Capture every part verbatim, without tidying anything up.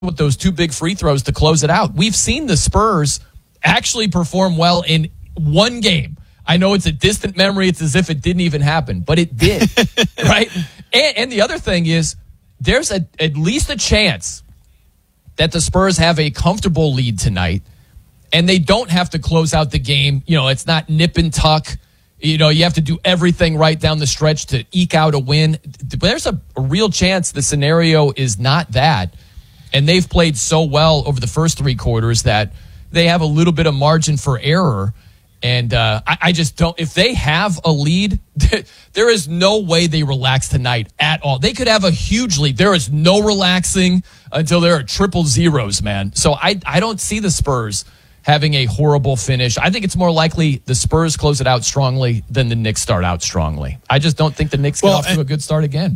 with those two big free throws to close it out. We've seen the Spurs actually perform well in one game. I know it's a distant memory. It's as if it didn't even happen, but it did, right? And, and the other thing is there's a, at least a chance that the Spurs have a comfortable lead tonight, and they don't have to close out the game. You know, it's not nip and tuck. You know, you have to do everything right down the stretch to eke out a win. There's a, a real chance the scenario is not that. And they've played so well over the first three quarters that they have a little bit of margin for error. And uh, I, I just don't – if they have a lead, there is no way they relax tonight at all. They could have a huge lead. There is no relaxing until there are triple zeros, man. So I, I don't see the Spurs having a horrible finish. I think it's more likely the Spurs close it out strongly than the Knicks start out strongly. I just don't think the Knicks get well, off to a good start again.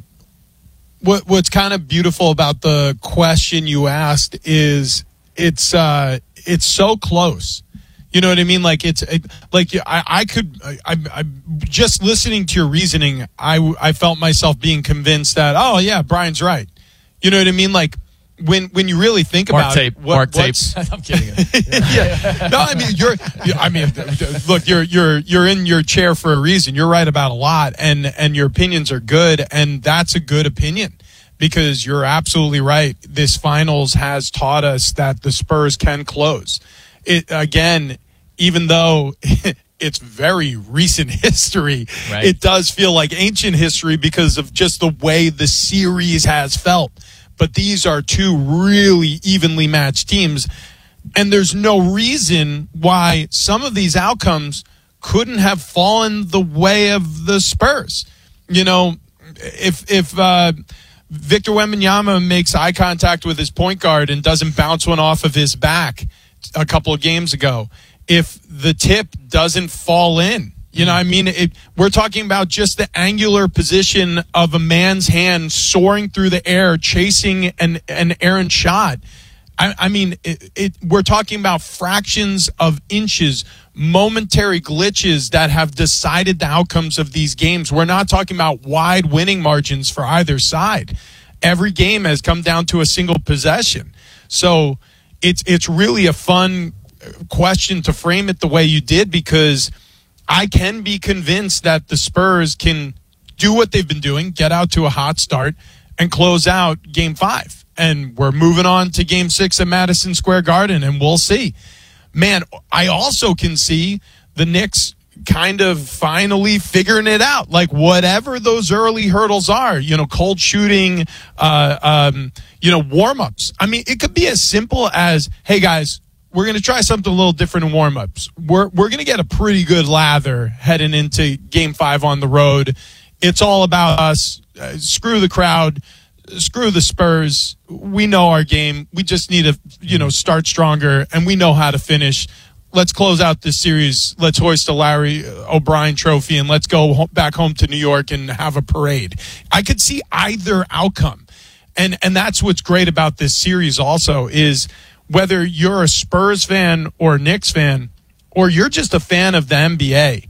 What What's kind of beautiful about the question you asked is it's uh, it's so close. You know what I mean? Like it's it, like I, I could I, I, I just listening to your reasoning. I, I felt myself being convinced that oh yeah, Brian's right. You know what I mean? Like when when you really think Mark about tape, it, what, Mark tapes. I'm kidding. yeah. No, I mean you're. I mean, look, you're you're you're in your chair for a reason. You're right about a lot, and and your opinions are good, and that's a good opinion because you're absolutely right. This finals has taught us that the Spurs can close. It again, even though it's very recent history, right. It does feel like ancient history because of just the way the series has felt. But these are two really evenly matched teams, and there's no reason why some of these outcomes couldn't have fallen the way of the Spurs. You know, if if uh, Victor Wembanyama makes eye contact with his point guard and doesn't bounce one off of his back a couple of games ago, if the tip doesn't fall in, you know, I mean, it, we're talking about just the angular position of a man's hand soaring through the air, chasing an, an errant shot. I, I mean, it, it, we're talking about fractions of inches, momentary glitches that have decided the outcomes of these games. We're not talking about wide winning margins for either side. Every game has come down to a single possession. So it's it's really a fun question to frame it the way you did because I can be convinced that the Spurs can do what they've been doing, get out to a hot start, and close out Game five. And we're moving on to Game six at Madison Square Garden, and we'll see. Man, I also can see the Knicks kind of finally figuring it out. Like, whatever those early hurdles are, you know, cold shooting, uh, um, you know, warm-ups. I mean, it could be as simple as, hey, guys, we're going to try something a little different in warm-ups. We're we're going to get a pretty good lather heading into Game five on the road. It's all about us. Uh, screw the crowd. Screw the Spurs. We know our game. We just need to, you know, start stronger, and we know how to finish. Let's close out this series. Let's hoist a Larry O'Brien trophy, and let's go ho- back home to New York and have a parade. I could see either outcome. And and that's what's great about this series also is – whether you're a Spurs fan or a Knicks fan, or you're just a fan of the N B A,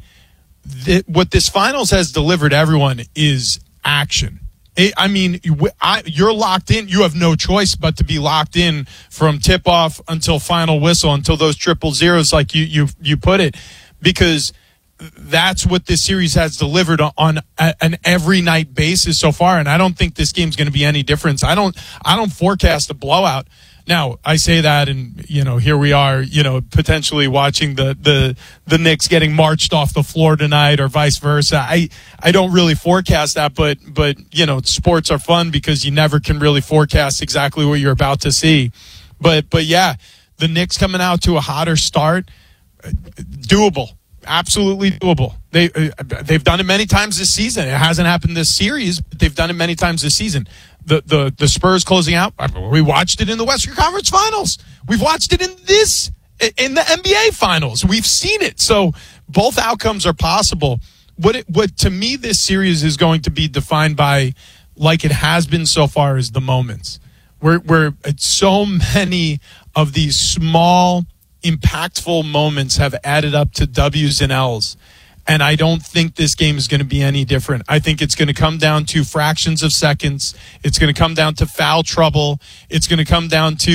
th- what this finals has delivered everyone is action. It, I mean, I, you're locked in. You have no choice but to be locked in from tip-off until final whistle, until those triple zeros, like you you you put it, because that's what this series has delivered on a, an every night basis so far. And I don't think this game's going to be any different. I don't I don't forecast a blowout. Now, I say that, and, you know, here we are, you know, potentially watching the, the, the Knicks getting marched off the floor tonight or vice versa. I, I don't really forecast that, but, but, you know, sports are fun because you never can really forecast exactly what you're about to see. But, but yeah, the Knicks coming out to a hotter start, doable. Absolutely doable. They, uh, they've done it many times this season. It hasn't happened this series, but they've done it many times this season. The, the the Spurs closing out, we watched it in the Western Conference Finals. We've watched it in this, in the N B A Finals. We've seen it. So both outcomes are possible. What it, what to me this series is going to be defined by, like it has been so far, is the moments. Where, where so many of these small, impactful moments have added up to W's and L's. And I don't think this game is going to be any different. I think it's going to come down to fractions of seconds. It's going to come down to foul trouble. It's going to come down to